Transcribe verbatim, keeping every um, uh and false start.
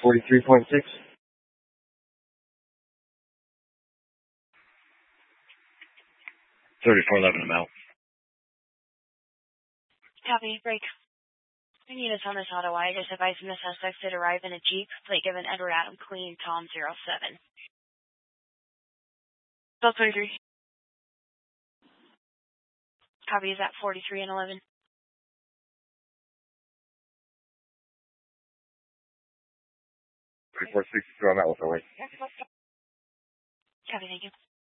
forty-three point six. thirty-four eleven, I'm out. Copy, break. I need us on this auto I just advising the suspects did arrive in a Jeep, plate given Edward Adam Queen, Tom zero seven. Bill twenty-three. Copy, is that forty-three and eleven? thirty-four sixty-two, I'm out with the way. Copy, thank you.